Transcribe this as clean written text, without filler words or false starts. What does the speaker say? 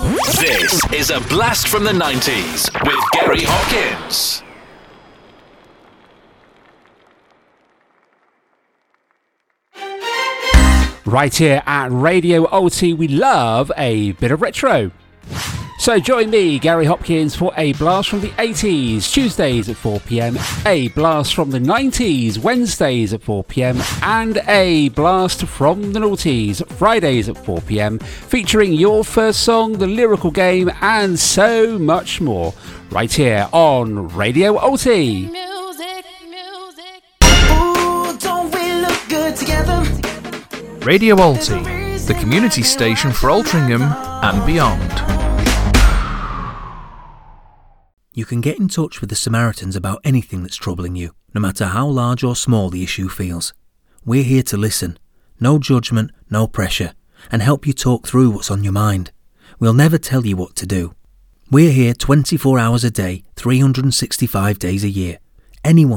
This is a blast from the 90s with Gary Hopkins. Right here at Radio OT, we love a bit of retro. So join me, Gary Hopkins, for a blast from the 80s, Tuesdays at 4pm, a blast from the 90s, Wednesdays at 4pm, and a blast from the noughties, Fridays at 4pm, featuring your first song, the lyrical game, and so much more, right here on Radio OT. Music. Ooh, don't we look good together? Radio Alty, the community station for Altrincham and beyond. You can get in touch with the Samaritans about anything that's troubling you, no matter how large or small the issue feels. We're here to listen, no judgment, no pressure, and help you talk through what's on your mind. We'll never tell you what to do. We're here 24 hours a day, 365 days a year. Anyone